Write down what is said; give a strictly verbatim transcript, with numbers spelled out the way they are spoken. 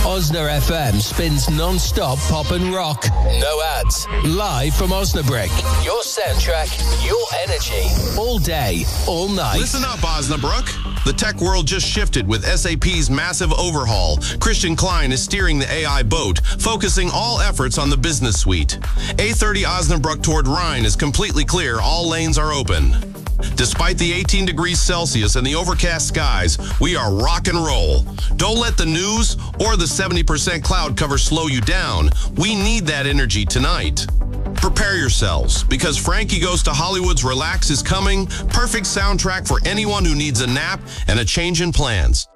Osna F M spins non-stop pop and rock. No ads. Live from Osnabrück. Your soundtrack, your energy. All day, all night. Listen up, Osnabrück. The tech world just shifted with S A P's massive overhaul. Christian Klein is steering the A I boat, focusing all efforts on the business suite. A thirty Osnabrück toward Rhine is completely clear. All lanes are open. Despite the eighteen degrees Celsius and the overcast skies, we are rock and roll. Don't let the news or the seventy percent cloud cover slow you down. We need that energy tonight. Prepare yourselves, because Frankie Goes to Hollywood's Relax is coming. Perfect soundtrack for anyone who needs a nap and a change in plans.